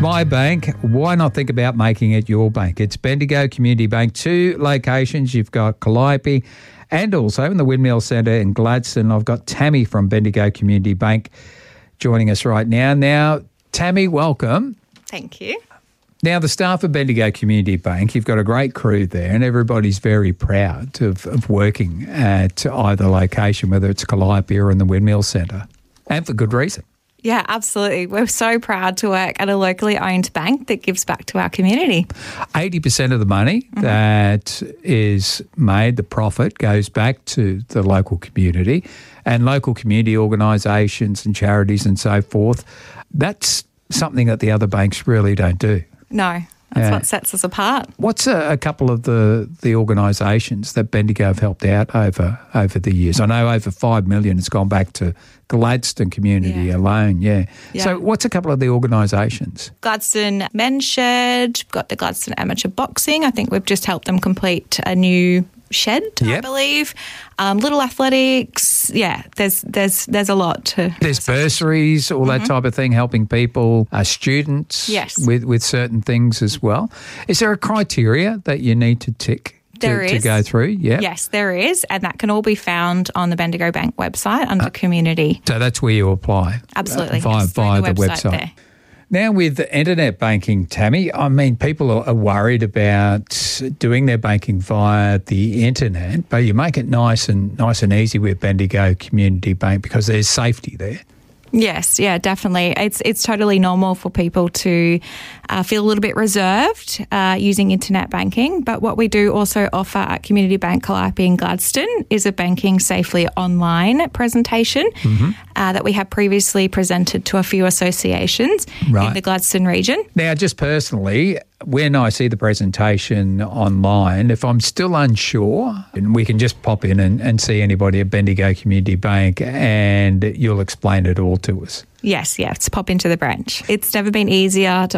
my bank. Why not think about making it your bank? It's Bendigo Community Bank. 2 locations. You've got Calliope and also in the Windmill Centre in Gladstone. I've got Tammy from Bendigo Community Bank joining us right now. Now, Tammy, welcome. Thank you. Now, the staff of Bendigo Community Bank, you've got a great crew there and everybody's very proud of working at either location, whether it's Calliope or in the Windmill Centre, and for good reason. Yeah, absolutely. We're so proud to work at a locally owned bank that gives back to our community. 80% of the money that is made, the profit, goes back to the local community and local community organisations and charities and so forth. That's something that the other banks really don't do. No, that's what sets us apart. What's a couple of the organisations that Bendigo have helped out over the years? I know over $5 million has gone back to Gladstone community alone, yeah. So what's a couple of the organisations? Gladstone Men's Shed, got the Gladstone Amateur Boxing. I think we've just helped them complete a new shed, I believe. Little Athletics. Yeah, there's a lot to... There's bursaries, all that type of thing, helping people, students with certain things as well. Is there a criteria that you need to tick to go through? Yeah. Yes, there is, and that can all be found on the Bendigo Bank website under community. So that's where you apply? Absolutely. Via the website. There. Now with internet banking, Tammy, I mean, people are worried about doing their banking via the internet, but you make it nice and easy with Bendigo Community Bank because there's safety there. Yes, yeah, definitely. It's totally normal for people to feel a little bit reserved using internet banking. But what we do also offer at Community Bank Calliope in Gladstone is a banking safely online presentation that we have previously presented to a few associations in the Gladstone region. Now, just personally, when I see the presentation online, if I'm still unsure, and we can just pop in and see anybody at Bendigo Community Bank and you'll explain it all to us. Yes, pop into the branch. It's never been easier to